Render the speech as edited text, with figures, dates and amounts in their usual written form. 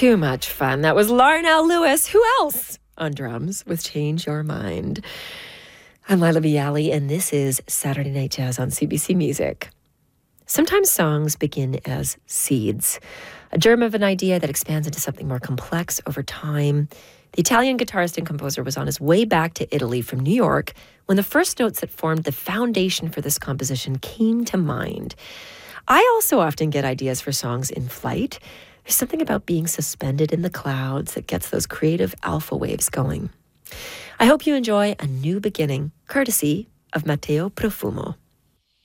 Too much fun. That was Larnell Lewis. Who else? On drums with Change Your Mind. I'm Lila Bialy, and this is Saturday Night Jazz on CBC Music. Sometimes songs begin as seeds, a germ of an idea that expands into something more complex over time. The Italian guitarist and composer was on his way back to Italy from New York when the first notes that formed the foundation for this composition came to mind. I also often get ideas for songs in flight. There's something about being suspended in the clouds that gets those creative alpha waves going. I hope you enjoy A New Beginning, courtesy of Matteo Profumo.